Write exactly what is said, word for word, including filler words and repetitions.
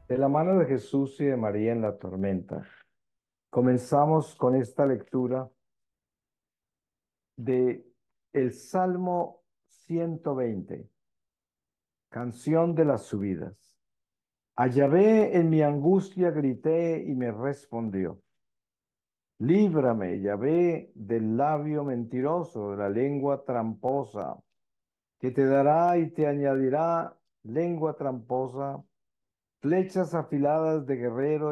De la mano de Jesús y de María en la tormenta, comenzamos con esta lectura de el Salmo ciento veinte, canción de las subidas. A Yahvé en mi angustia grité y me respondió. Líbrame, Yahvé, del labio mentiroso, de la lengua tramposa, que te dará y te añadirá lengua tramposa, flechas afiladas de guerrero